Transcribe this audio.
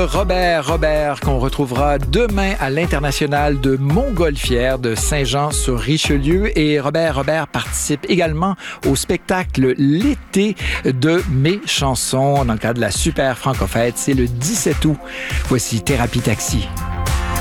Robert. Robert qu'on retrouvera demain à l'International de Montgolfière de Saint-Jean-sur-Richelieu. Et Robert participe également au spectacle L'été de mes chansons dans le cadre de la Super Franco-Fête. C'est le 17 août. Voici Thérapie Taxi.